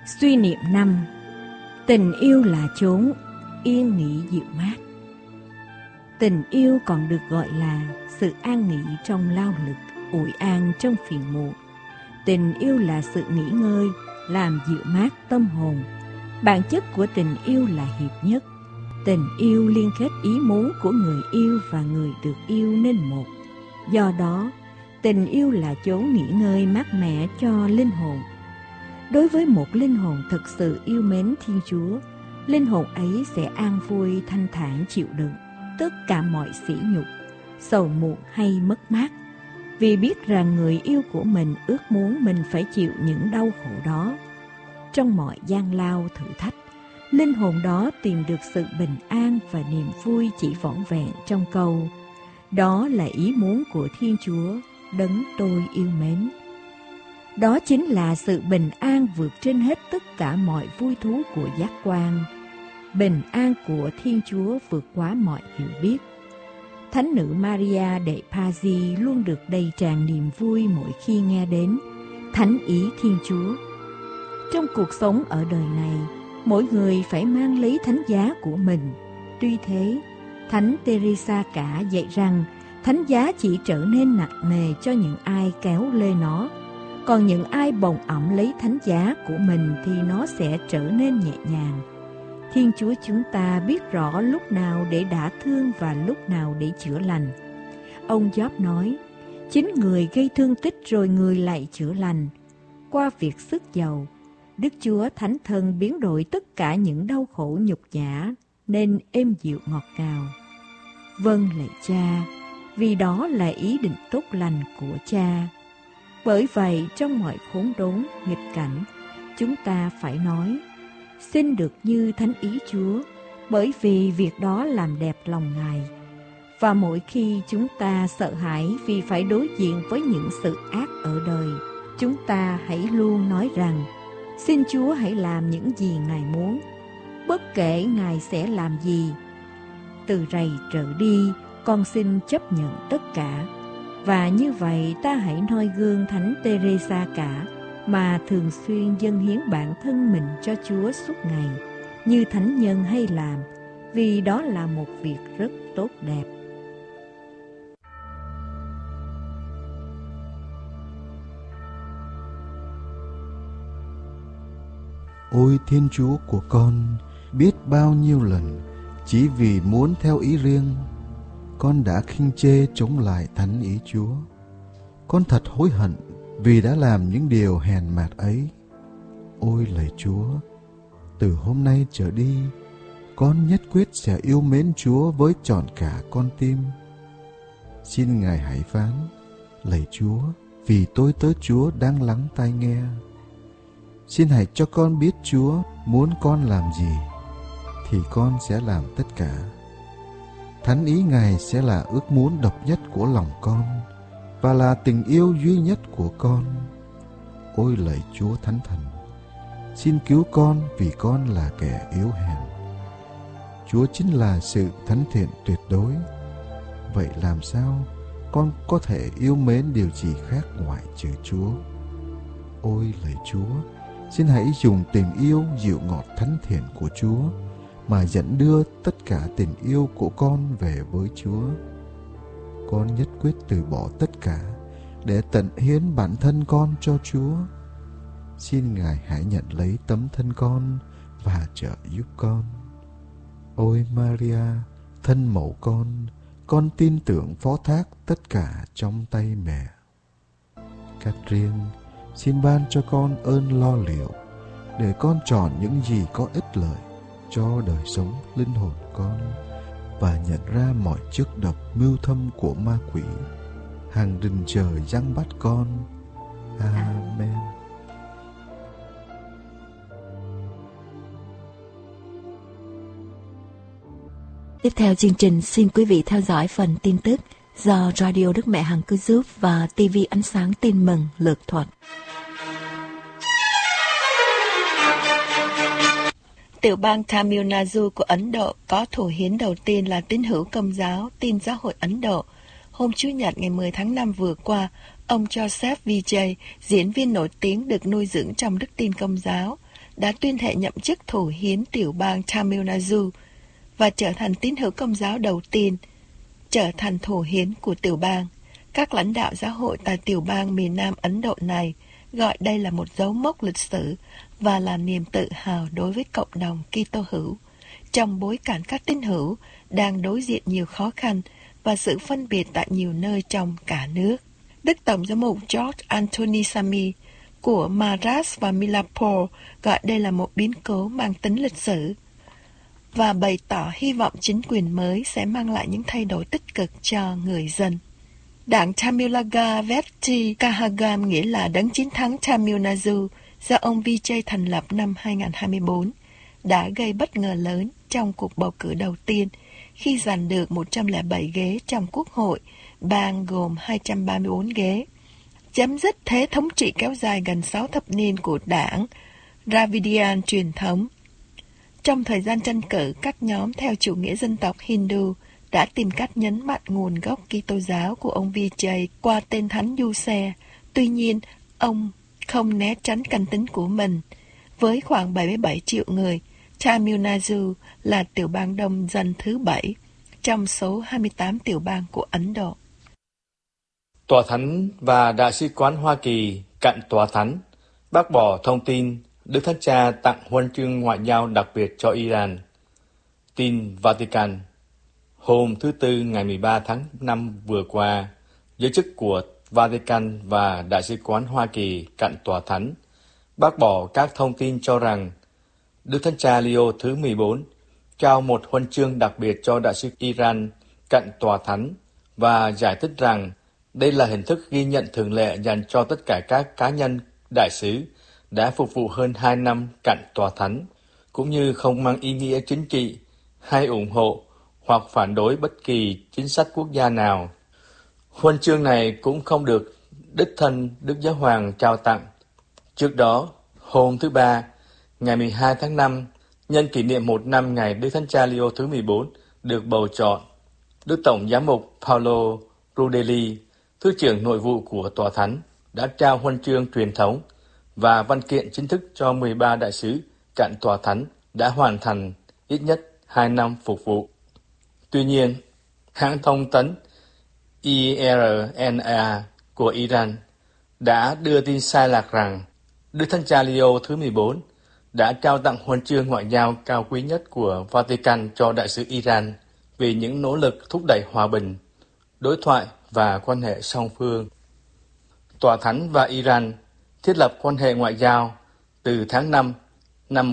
Suy niệm 5. Tình yêu là chốn yên nghỉ dịu mát. Tình yêu còn được gọi là sự an nghỉ trong lao lực, ủi an trong phiền muộn. Tình yêu là sự nghỉ ngơi, làm dịu mát tâm hồn. Bản chất của tình yêu là hiệp nhất. Tình yêu liên kết ý muốn của người yêu và người được yêu nên một. Do đó, tình yêu là chốn nghỉ ngơi mát mẻ cho linh hồn. Đối với một linh hồn thực sự yêu mến Thiên Chúa, linh hồn ấy sẽ an vui thanh thản chịu đựng tất cả mọi sỉ nhục, sầu muộn hay mất mát, vì biết rằng người yêu của mình ước muốn mình phải chịu những đau khổ đó. Trong mọi gian lao thử thách, linh hồn đó tìm được sự bình an và niềm vui chỉ vỏn vẹn trong câu: đó là ý muốn của Thiên Chúa, đấng tôi yêu mến. Đó chính là sự bình an vượt trên hết tất cả mọi vui thú của giác quan. Bình an của Thiên Chúa vượt quá mọi hiểu biết. Thánh nữ Maria de Pazzi luôn được đầy tràn niềm vui mỗi khi nghe đến thánh ý Thiên Chúa. Trong cuộc sống ở đời này, mỗi người phải mang lấy thánh giá của mình. Tuy thế, Thánh Teresa cả dạy rằng thánh giá chỉ trở nên nặng nề cho những ai kéo lê nó, còn những ai bồng ẵm lấy thánh giá của mình thì nó sẽ trở nên nhẹ nhàng. Thiên Chúa chúng ta biết rõ lúc nào để đả thương và lúc nào để chữa lành. Ông Job nói, chính người gây thương tích rồi người lại chữa lành. Qua việc sức giàu, Đức Chúa Thánh Thần biến đổi tất cả những đau khổ nhục nhã nên êm dịu ngọt ngào. Vâng lạy Cha, vì đó là ý định tốt lành của Cha. Bởi vậy, trong mọi khốn đốn, nghịch cảnh, chúng ta phải nói, xin được như thánh ý Chúa, bởi vì việc đó làm đẹp lòng Ngài. Và mỗi khi chúng ta sợ hãi vì phải đối diện với những sự ác ở đời, chúng ta hãy luôn nói rằng, xin Chúa hãy làm những gì Ngài muốn, bất kể Ngài sẽ làm gì. Từ rày trở đi, con xin chấp nhận tất cả. Và như vậy ta hãy noi gương Thánh Teresa cả, mà thường xuyên dâng hiến bản thân mình cho Chúa suốt ngày, như thánh nhân hay làm, vì đó là một việc rất tốt đẹp. Ôi Thiên Chúa của con, biết bao nhiêu lần chỉ vì muốn theo ý riêng, con đã khinh chê chống lại thánh ý Chúa. Con thật hối hận vì đã làm những điều hèn mạt ấy. Ôi lạy Chúa, từ hôm nay trở đi, con nhất quyết sẽ yêu mến Chúa với trọn cả con tim. Xin Ngài hãy phán, lạy Chúa, vì tôi tớ Chúa đang lắng tai nghe. Xin hãy cho con biết Chúa muốn con làm gì, thì con sẽ làm tất cả. Thánh ý Ngài sẽ là ước muốn độc nhất của lòng con, và là tình yêu duy nhất của con. Ôi lạy Chúa Thánh Thần, xin cứu con vì con là kẻ yếu hèn. Chúa chính là sự thánh thiện tuyệt đối. Vậy làm sao con có thể yêu mến điều gì khác ngoại trừ Chúa? Ôi lạy Chúa, xin hãy dùng tình yêu dịu ngọt thánh thiện của Chúa mà dẫn đưa tất cả tình yêu của con về với Chúa. Con nhất quyết từ bỏ tất cả để tận hiến bản thân con cho Chúa. Xin Ngài hãy nhận lấy tấm thân con và trợ giúp con. Ôi Maria, thân mẫu con tin tưởng phó thác tất cả trong tay mẹ. Catherine, xin ban cho con ơn lo liệu để con chọn những gì có ích lợi cho đời sống linh hồn con, và nhận ra mọi chức độc mưu thâm của ma quỷ hàng rình trời giăng bắt con. Amen. Tiếp theo chương trình, xin quý vị theo dõi phần tin tức do Radio Đức Mẹ Hằng Cứu Giúp và TV Ánh Sáng Tin Mừng lược thuật. Tiểu bang Tamil Nadu của Ấn Độ có thủ hiến đầu tiên là tín hữu Công giáo Tin Giáo hội Ấn Độ. Hôm Chủ nhật ngày 10 tháng 5 vừa qua, ông Joseph Vijay, diễn viên nổi tiếng được nuôi dưỡng trong đức tin Công giáo, đã tuyên thệ nhậm chức thủ hiến tiểu bang Tamil Nadu và trở thành tín hữu Công giáo đầu tiên trở thành thủ hiến của tiểu bang. Các lãnh đạo giáo hội tại tiểu bang miền Nam Ấn Độ này gọi đây là một dấu mốc lịch sử và là niềm tự hào đối với cộng đồng Kitô hữu trong bối cảnh các tín hữu đang đối diện nhiều khó khăn và sự phân biệt tại nhiều nơi trong cả nước. Đức Tổng giám mục George Anthony Sami của Madras và Milapur gọi đây là một biến cố mang tính lịch sử và bày tỏ hy vọng chính quyền mới sẽ mang lại những thay đổi tích cực cho người dân. Đảng Tamilaga Vetchi Kahagam, nghĩa là đấng chiến thắng Tamil Nadu, do ông Vijay thành lập năm 2024, đã gây bất ngờ lớn trong cuộc bầu cử đầu tiên khi giành được 107 ghế trong Quốc hội, bang gồm 234 ghế, chấm dứt thế thống trị kéo dài gần 6 thập niên của đảng Dravidian truyền thống. Trong thời gian tranh cử, các nhóm theo chủ nghĩa dân tộc Hindu đã tìm cách nhấn mạnh nguồn gốc Kitô giáo của ông Vijay qua tên thánh Giuse. Tuy nhiên, ông không né tránh căn tính của mình. Với khoảng 77 triệu người, Tamil Nadu là tiểu bang đông dân thứ 7 trong số 28 tiểu bang của Ấn Độ. Tòa Thánh và Đại sứ quán Hoa Kỳ cạnh Tòa Thánh bác bỏ thông tin Đức Thánh Cha tặng huân chương ngoại giao đặc biệt cho Iran. Tin Vatican. Hôm thứ Tư ngày 13 tháng 5 vừa qua, giới chức của Vatican và Đại sứ quán Hoa Kỳ cạnh Tòa Thánh bác bỏ các thông tin cho rằng Đức Thánh Cha Leo thứ 14 trao một huân chương đặc biệt cho Đại sứ Iran cạnh Tòa Thánh và giải thích rằng đây là hình thức ghi nhận thường lệ dành cho tất cả các cá nhân đại sứ đã phục vụ hơn 2 năm cạnh Tòa Thánh, cũng như không mang ý nghĩa chính trị hay ủng hộ hoặc phản đối bất kỳ chính sách quốc gia nào. Huân chương này cũng không được đích thân Đức Giáo Hoàng trao tặng. Trước đó, hôm thứ Ba, ngày 12 tháng 5, nhân kỷ niệm 1 năm ngày Đức Thánh Cha Leo thứ 14 được bầu chọn, Đức Tổng giám mục Paolo Rudelli, Thứ trưởng Nội vụ của Tòa Thánh, đã trao huân chương truyền thống và văn kiện chính thức cho 13 đại sứ cạnh Tòa Thánh đã hoàn thành ít nhất 2 năm phục vụ. Tuy nhiên, hãng thông tấn IRNA của Iran đã đưa tin sai lạc rằng Đức Thánh Cha Leo thứ 14 đã trao tặng huân chương ngoại giao cao quý nhất của Vatican cho đại sứ Iran vì những nỗ lực thúc đẩy hòa bình, đối thoại và quan hệ song phương. Tòa Thánh và Iran thiết lập quan hệ ngoại giao từ tháng 5 năm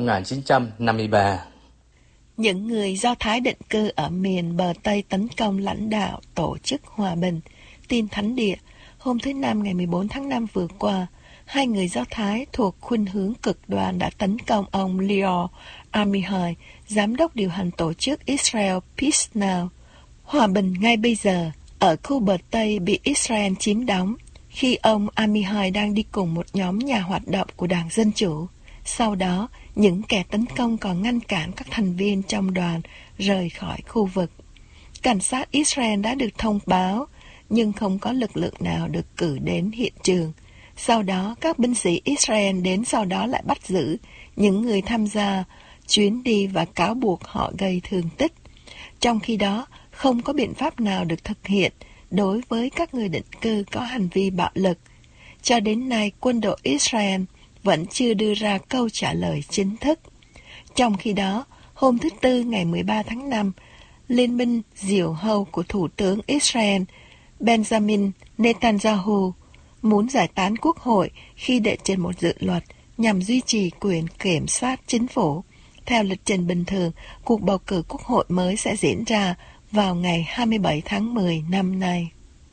1953. Những người Do Thái định cư ở miền bờ Tây tấn công lãnh đạo Tổ chức Hòa bình, Tin Thánh Địa. Hôm thứ Năm ngày 14 tháng 5 vừa qua, 2 người Do Thái thuộc khuynh hướng cực đoan đã tấn công ông Lior Amihai, giám đốc điều hành tổ chức Israel Peace Now, Hòa bình ngay bây giờ, ở khu bờ Tây bị Israel chiếm đóng, khi ông Amihai đang đi cùng một nhóm nhà hoạt động của Đảng Dân Chủ. Sau đó, những kẻ tấn công còn ngăn cản các thành viên trong đoàn rời khỏi khu vực. Cảnh sát Israel đã được thông báo, nhưng không có lực lượng nào được cử đến hiện trường. Sau đó, các binh sĩ Israel đến sau đó lại bắt giữ những người tham gia chuyến đi và cáo buộc họ gây thương tích. Trong khi đó, không có biện pháp nào được thực hiện đối với các người định cư có hành vi bạo lực. Cho đến nay, quân đội Israel vẫn chưa đưa ra câu trả lời chính thức. Trong khi đó, hôm thứ Tư ngày 13 tháng 5, Liên minh diều hâu của Thủ tướng Israel Benjamin Netanyahu muốn giải tán quốc hội khi đệ trình một dự luật nhằm duy trì quyền kiểm soát chính phủ. Theo lịch trình bình thường, cuộc bầu cử quốc hội mới sẽ diễn ra vào ngày 27 tháng 10 năm nay.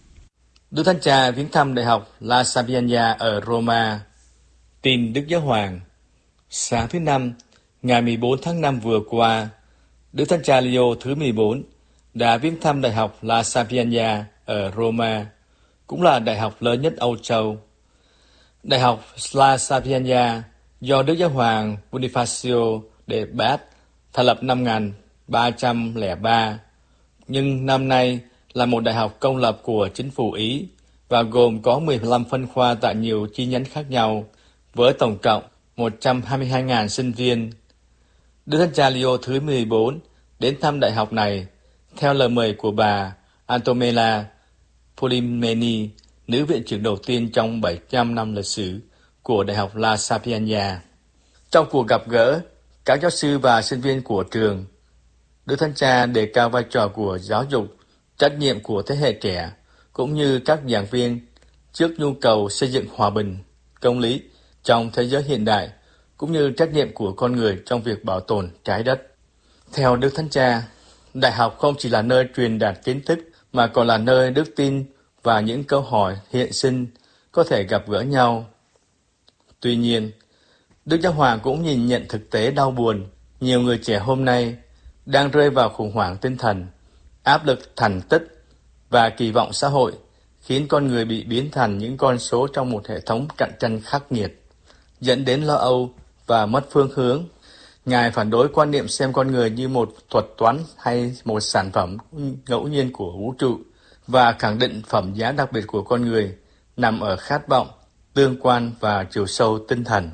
Đức Thánh Cha viếng thăm Đại học La Sapienza ở Roma. Tin Đức Giáo Hoàng. Sáng thứ Năm, ngày 14 tháng 5 vừa qua, Đức Thánh Cha Leo thứ 14 đã viếng thăm Đại học La Sapienza ở Roma, cũng là đại học lớn nhất Âu Châu. Đại học La Sapienza do Đức Giáo Hoàng Bonifacio de Baz thành lập năm 1303, nhưng năm nay là một đại học công lập của chính phủ Ý và gồm có 15 phân khoa tại nhiều chi nhánh khác nhau, với tổng cộng 122.000 sinh viên. Đức Thánh Cha Leo thứ 14 đến thăm đại học này theo lời mời của bà Antonella Polimeni, nữ viện trưởng đầu tiên trong 700 năm lịch sử của Đại học La Sapienza. Trong cuộc gặp gỡ, các giáo sư và sinh viên của trường, Đức Thánh Cha đề cao vai trò của giáo dục, trách nhiệm của thế hệ trẻ, cũng như các giảng viên trước nhu cầu xây dựng hòa bình, công lý trong thế giới hiện đại, cũng như trách nhiệm của con người trong việc bảo tồn trái đất. Theo Đức Thánh Cha, đại học không chỉ là nơi truyền đạt kiến thức, mà còn là nơi đức tin và những câu hỏi hiện sinh có thể gặp gỡ nhau. Tuy nhiên, Đức Giáo Hoàng cũng nhìn nhận thực tế đau buồn, nhiều người trẻ hôm nay đang rơi vào khủng hoảng tinh thần, áp lực thành tích và kỳ vọng xã hội, khiến con người bị biến thành những con số trong một hệ thống cạnh tranh khắc nghiệt, dẫn đến lo âu và mất phương hướng. Ngài phản đối quan niệm xem con người như một thuật toán hay một sản phẩm ngẫu nhiên của vũ trụ, và khẳng định phẩm giá đặc biệt của con người nằm ở khát vọng, tương quan và chiều sâu tinh thần.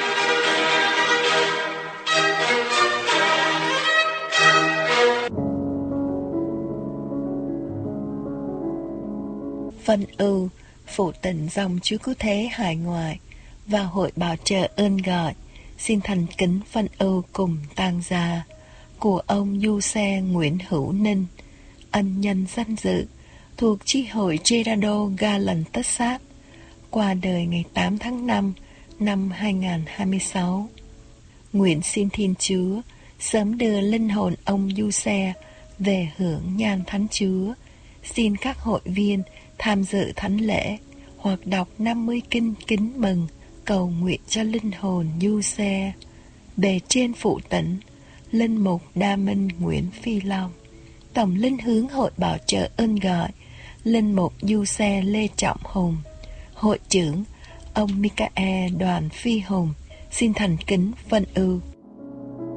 Phân ưu, phụ tịnh dòng Chúa Cứu Thế hải ngoại và Hội Bảo trợ ơn gọi xin thành kính phân ưu cùng tang gia của ông Du Xe Nguyễn Hữu Ninh, ân nhân danh dự thuộc chi hội Gerardo Galan Tất Sát, qua đời ngày 8 tháng 5 năm 2026. Nguyện xin Thiên Chúa sớm đưa linh hồn ông Du Xe về hưởng nhan Thánh Chúa. Xin các hội viên tham dự thánh lễ hoặc đọc 50 kinh kính mừng cầu nguyện cho linh hồn Du Xe. Bề trên phụ tịnh Linh mục Đa Minh Nguyễn Phi Long, Tổng linh hướng Hội Bảo trợ ơn gọi Linh mục Du Xe Lê Trọng Hùng, Hội trưởng ông Michael Đoàn Phi Hùng xin thành kính phân ưu.